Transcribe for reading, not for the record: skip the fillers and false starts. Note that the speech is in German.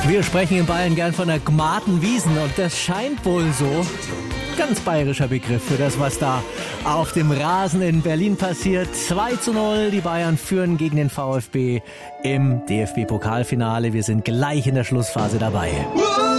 Wir sprechen in Bayern gern von der Gmatenwiesen und das scheint wohl so. Ganz bayerischer Begriff für das, was da auf dem Rasen in Berlin passiert. 2:0, die Bayern führen gegen den VfB im DFB-Pokalfinale. Wir sind gleich in der Schlussphase dabei.